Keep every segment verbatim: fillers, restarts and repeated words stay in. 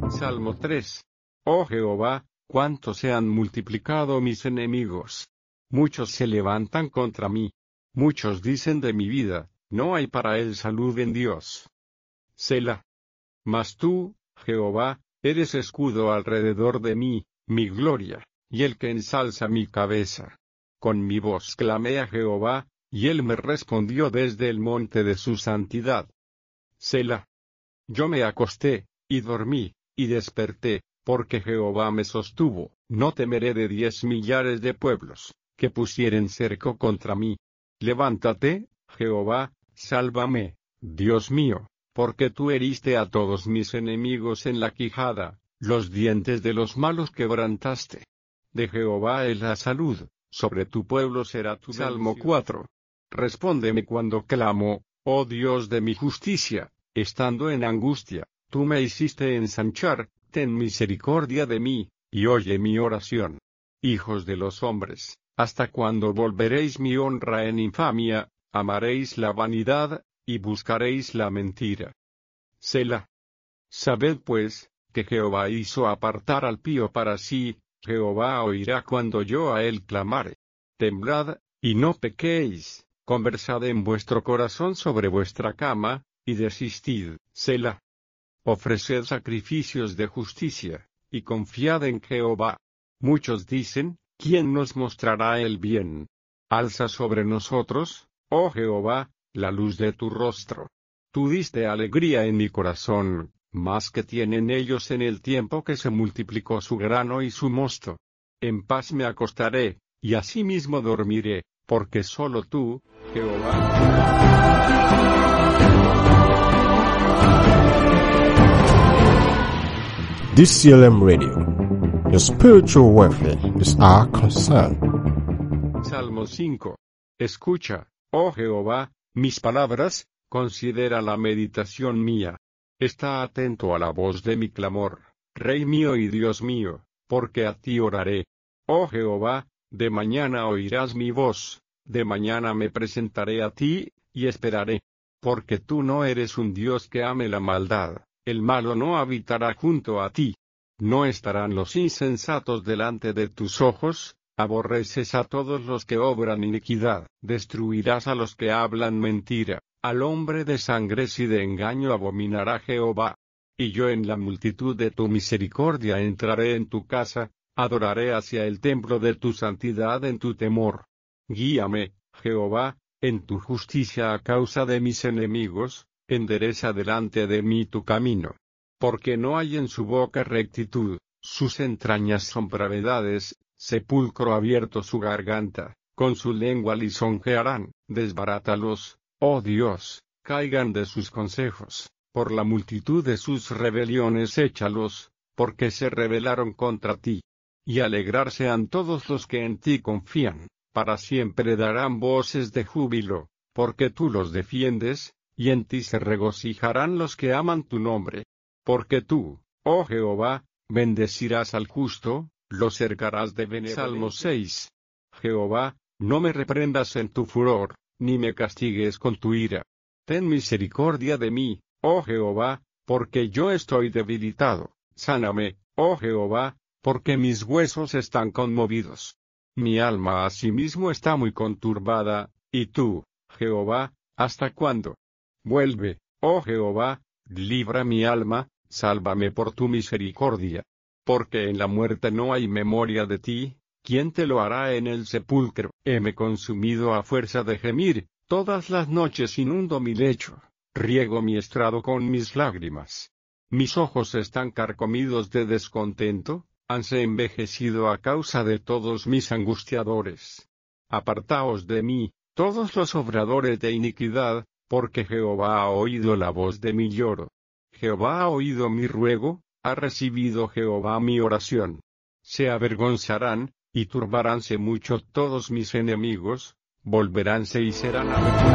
Salmo tres. Oh Jehová, cuánto se han multiplicado mis enemigos. Muchos se levantan contra mí. Muchos dicen de mi vida, no hay para él salud en Dios. Selah. Mas tú, Jehová, eres escudo alrededor de mí, mi gloria, y el que ensalza mi cabeza. Con mi voz clamé a Jehová, y él me respondió desde el monte de su santidad. Selah. Yo me acosté, y dormí, y desperté, porque Jehová me sostuvo. No temeré de diez millares de pueblos, que pusieren cerco contra mí. Levántate, Jehová, sálvame, Dios mío, porque tú heriste a todos mis enemigos en la quijada, los dientes de los malos quebrantaste. De Jehová es la salud, sobre tu pueblo será tu Salmo cuatro. Respóndeme cuando clamo, oh Dios de mi justicia, estando en angustia, tú me hiciste ensanchar, ten misericordia de mí, y oye mi oración. Hijos de los hombres, ¿hasta cuándo volveréis mi honra en infamia, amaréis la vanidad, y buscaréis la mentira? Selah. Sabed pues, que Jehová hizo apartar al pío para sí, Jehová oirá cuando yo a él clamare. Temblad, y no pequéis, conversad en vuestro corazón sobre vuestra cama, y desistid. Selah. Ofreced sacrificios de justicia, y confiad en Jehová. Muchos dicen, ¿quién nos mostrará el bien? Alza sobre nosotros, oh Jehová, la luz de tu rostro. Tú diste alegría en mi corazón, más que tienen ellos en el tiempo que se multiplicó su grano y su mosto. En paz me acostaré, y asimismo dormiré, porque solo tú, Jehová. D C L M Radio. Your spiritual welfare is our concern. Salmo cinco. Escucha, oh Jehová, mis palabras, considera la meditación mía. Está atento a la voz de mi clamor, Rey mío y Dios mío, porque a ti oraré. Oh Jehová, de mañana oirás mi voz, de mañana me presentaré a ti, y esperaré. Porque tú no eres un Dios que ame la maldad, el malo no habitará junto a ti. No estarán los insensatos delante de tus ojos, aborreces a todos los que obran iniquidad, destruirás a los que hablan mentira, al hombre de sangres y de engaño abominará Jehová. Y yo en la multitud de tu misericordia entraré en tu casa, adoraré hacia el templo de tu santidad en tu temor. Guíame, Jehová, en tu justicia a causa de mis enemigos, endereza delante de mí tu camino. Porque no hay en su boca rectitud, sus entrañas son bravedades, sepulcro abierto su garganta, con su lengua lisonjearán, desbarátalos, oh Dios, caigan de sus consejos, por la multitud de sus rebeliones échalos, porque se rebelaron contra ti. Y alegrarse han todos los que en ti confían, para siempre darán voces de júbilo, porque tú los defiendes, y en ti se regocijarán los que aman tu nombre. Porque tú, oh Jehová, bendecirás al justo, lo cercarás de benevolencia. Salmo seis. Jehová, no me reprendas en tu furor, ni me castigues con tu ira. Ten misericordia de mí, oh Jehová, porque yo estoy debilitado. Sáname, oh Jehová, porque mis huesos están conmovidos. Mi alma asimismo está muy conturbada, y tú, Jehová, ¿hasta cuándo? Vuelve, oh Jehová, libra mi alma, sálvame por tu misericordia. Porque en la muerte no hay memoria de ti, ¿quién te lo hará en el sepulcro? Heme consumido a fuerza de gemir, todas las noches inundo mi lecho, riego mi estrado con mis lágrimas. Mis ojos están carcomidos de descontento, hanse envejecido a causa de todos mis angustiadores. Apartaos de mí, todos los obradores de iniquidad, porque Jehová ha oído la voz de mi lloro. Jehová ha oído mi ruego, ha recibido Jehová mi oración. Se avergonzarán, y turbaránse mucho todos mis enemigos, volveránse y serán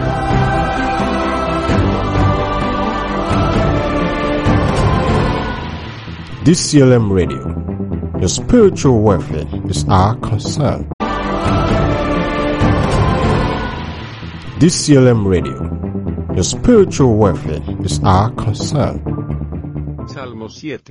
avergonzados. D C L M Radio. Your spiritual welfare is our concern. D C L M Radio. Your spiritual welfare is our concern. Salmo siete.